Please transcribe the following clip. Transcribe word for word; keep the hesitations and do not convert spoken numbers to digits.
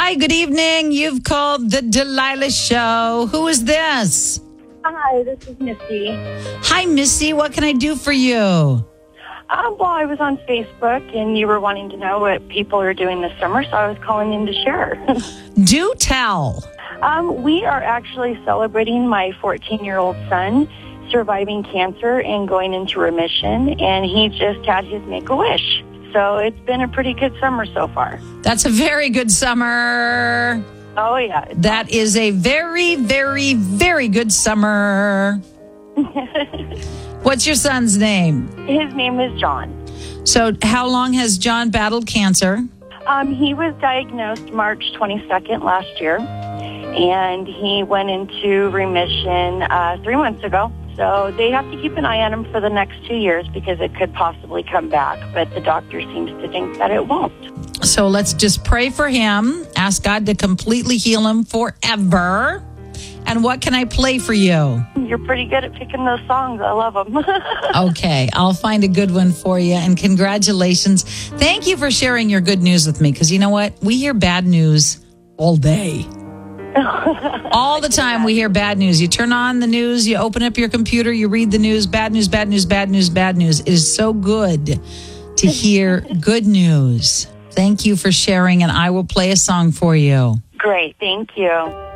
Hi, good evening. You've called the Delilah Show. Who is this? Hi, this is Misty. Hi, Missy. What can I do for you? Um, well, I was on Facebook, and you were wanting to know what people are doing this summer, so I was calling in to share. Do tell. um, we are actually celebrating my fourteen-year-old son surviving cancer and going into remission, and he just had his Make-A-Wish. So it's been a pretty good summer so far. That's a very good summer. Oh, yeah. That is a very, very, very good summer. What's your son's name? His name is John. So how long has John battled cancer? Um, he was diagnosed March twenty-second last year, and he went into remission uh, three months ago. So they have to keep an eye on him for the next two years because it could possibly come back, but the doctor seems to think that it won't. So let's just pray for him. Ask God to completely heal him forever. And what can I play for you? You're pretty good at picking those songs. I love them. Okay, I'll find a good one for you. And congratulations. Thank you for sharing your good news with me. Because you know what? We hear bad news all day. All the time we hear bad news. You turn on the news, you open up your computer, you read the news, bad news, bad news, bad news, bad news. It is so good to hear good news. Thank you for sharing, and I will play a song for you. Great. Thank you.